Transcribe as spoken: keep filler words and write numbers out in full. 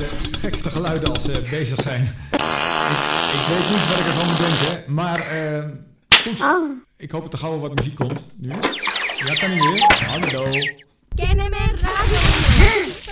de gekste geluiden als ze bezig zijn. ik, ik weet niet wat ik ervan moet denken. Maar uh, goed, Oh. ik hoop dat er gauw wat muziek komt nu. Ja, kan niet meer. Hallo. Kennen mijn radio.